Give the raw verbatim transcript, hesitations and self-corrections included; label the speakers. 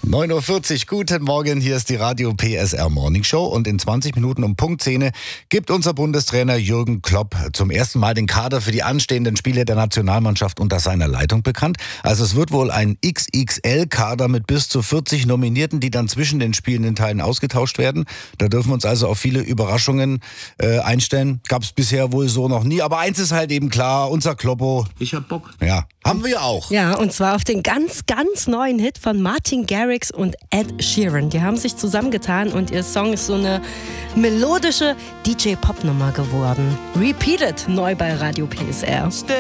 Speaker 1: neun Uhr vierzig, guten Morgen, hier ist die Radio P S R Morning Show und in zwanzig Minuten um Punkt zehn gibt unser Bundestrainer Jürgen Klopp zum ersten Mal den Kader für die anstehenden Spiele der Nationalmannschaft unter seiner Leitung bekannt. Also es wird wohl ein X X L-Kader mit bis zu vierzig Nominierten, die dann zwischen den spielenden Teilen ausgetauscht werden. Da dürfen wir uns also auf viele Überraschungen äh, einstellen. Gab es bisher wohl so noch nie, aber eins ist halt eben klar, unser Kloppo.
Speaker 2: Ich hab Bock.
Speaker 1: Ja, haben wir auch.
Speaker 3: Ja, und zwar auf den ganz, ganz neuen Hit von Martin Garrix und Ed Sheeran. Die haben sich zusammengetan und ihr Song ist so eine melodische D J-Pop-Nummer geworden. Repeated, neu bei Radio P S R.